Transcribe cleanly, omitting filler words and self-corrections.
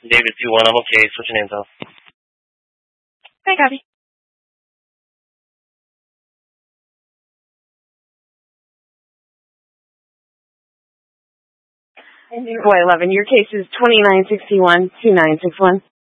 David 2-1, I'm okay. Switch your names out. Hi, copy. Boy, 11. Your case is 2961-2961.